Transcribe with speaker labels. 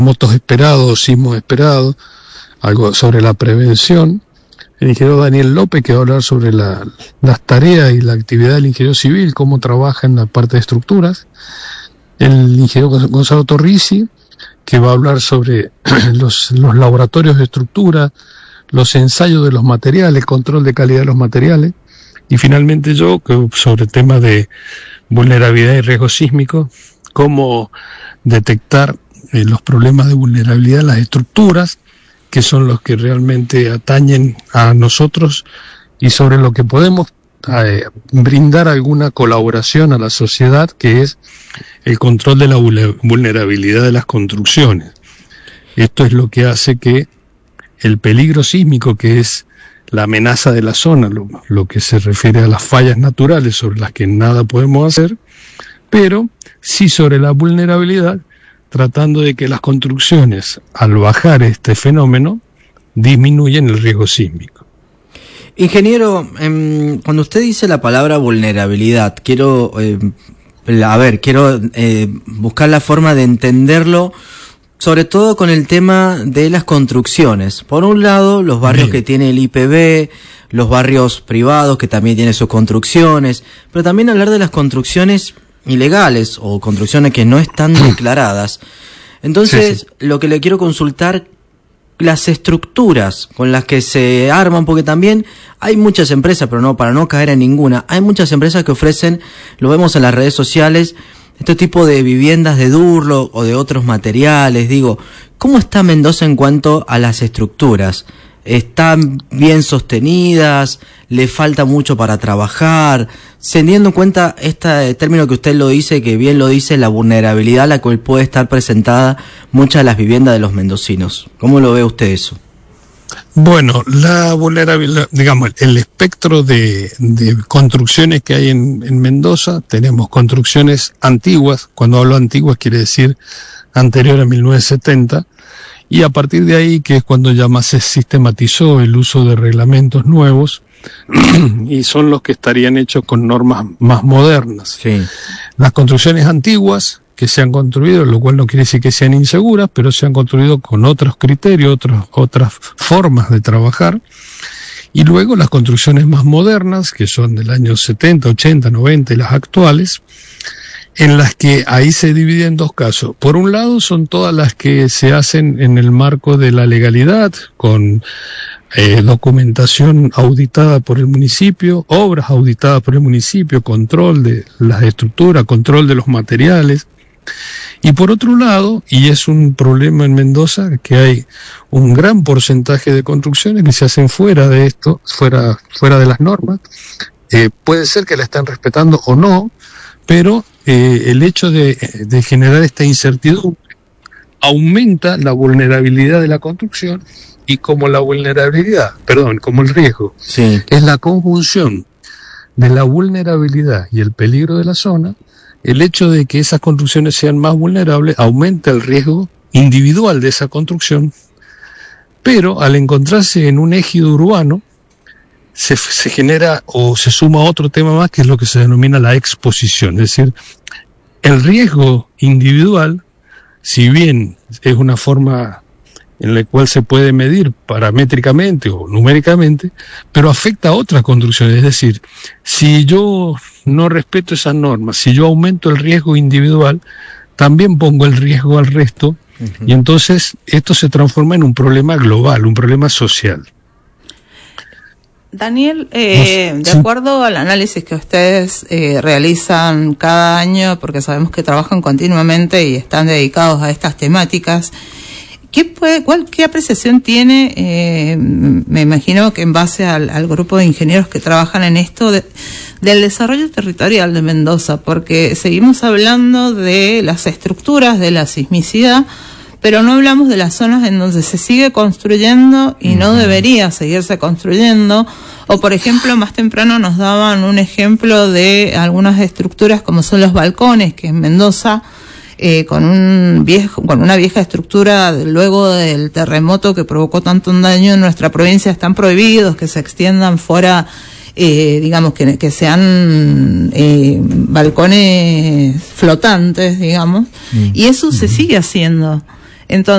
Speaker 1: terremotos esperados, sismos esperados, algo sobre la prevención. El ingeniero Daniel López, que va a hablar sobre las tareas y la actividad del ingeniero civil, cómo trabaja en la parte de estructuras. El ingeniero Gonzalo Torrisi, que va a hablar sobre los laboratorios de estructura, los ensayos de los materiales, control de calidad de los materiales. Y finalmente yo, que sobre temas de vulnerabilidad y riesgo sísmico, cómo detectar los problemas de vulnerabilidad en las estructuras, que son los que realmente atañen a nosotros y sobre lo que podemos brindar alguna colaboración a la sociedad, que es el control de la vulnerabilidad de las construcciones. Esto es lo que hace que el peligro sísmico, que es la amenaza de la zona, lo que se refiere a las fallas naturales sobre las que nada podemos hacer, pero sí sobre la vulnerabilidad, tratando de que las construcciones, al bajar este fenómeno, disminuyen el riesgo sísmico.
Speaker 2: Ingeniero, cuando usted dice la palabra vulnerabilidad, quiero buscar la forma de entenderlo, sobre todo con el tema de las construcciones. Por un lado, los barrios que tiene el IPB, los barrios privados que también tienen sus construcciones, pero también hablar de las construcciones ilegales o construcciones que no están declaradas. Entonces, lo que le quiero consultar, las estructuras con las que se arman, porque también hay muchas empresas, pero no, para no caer en ninguna, hay muchas empresas que ofrecen, lo vemos en las redes sociales, este tipo de viviendas de Durlock o de otros materiales. Digo, ¿cómo está Mendoza en cuanto a las estructuras? ¿Están bien sostenidas? ¿Le falta mucho para trabajar? Teniendo en cuenta este término que usted lo dice, que bien lo dice, la vulnerabilidad a la cual puede estar presentada muchas de las viviendas de los mendocinos. ¿Cómo lo ve usted eso?
Speaker 1: Bueno, la vulnerabilidad, digamos, el espectro de construcciones que hay en Mendoza, tenemos construcciones antiguas. Cuando hablo antiguas quiere decir anterior a 1970, y a partir de ahí, que es cuando ya más se sistematizó el uso de reglamentos nuevos, y son los que estarían hechos con normas más modernas.
Speaker 2: Sí. Las
Speaker 1: construcciones antiguas que se han construido, lo cual no quiere decir que sean inseguras, pero se han construido con otros criterios, otras formas de trabajar. Y luego las construcciones más modernas, que son del año 70, 80, 90 y las actuales, en las que ahí se divide en dos casos. Por un lado son todas las que se hacen en el marco de la legalidad, con documentación auditada por el municipio, obras auditadas por el municipio, control de las estructuras, control de los materiales. Y por otro lado, y es un problema en Mendoza, que hay un gran porcentaje de construcciones que se hacen fuera de esto, fuera de las normas. Puede ser que la están respetando o no, pero el hecho de generar esta incertidumbre aumenta la vulnerabilidad de la construcción, y como el riesgo es la conjunción de la vulnerabilidad y el peligro de la zona, el hecho de que esas construcciones sean más vulnerables aumenta el riesgo individual de esa construcción, pero al encontrarse en un ejido urbano, se genera o se suma otro tema más, que es lo que se denomina la exposición. Es decir, el riesgo individual, si bien es una forma en la cual se puede medir paramétricamente o numéricamente, pero afecta a otras construcciones. Es decir, si yo no respeto esas normas, si yo aumento el riesgo individual, también pongo el riesgo al resto, y entonces esto se transforma en un problema global, un problema social.
Speaker 3: Daniel, de acuerdo al análisis que ustedes realizan cada año, porque sabemos que trabajan continuamente y están dedicados a estas temáticas, ¿qué apreciación tiene, me imagino que en base al grupo de ingenieros que trabajan en esto, del desarrollo territorial de Mendoza? Porque seguimos hablando de las estructuras, de la sismicidad, pero no hablamos de las zonas en donde se sigue construyendo y no debería seguirse construyendo. O, por ejemplo, más temprano nos daban un ejemplo de algunas estructuras como son los balcones, que en Mendoza, con una vieja estructura luego del terremoto que provocó tanto un daño en nuestra provincia, están prohibidos que se extiendan fuera, digamos, que sean balcones flotantes, digamos, y eso se sigue haciendo. Entonces,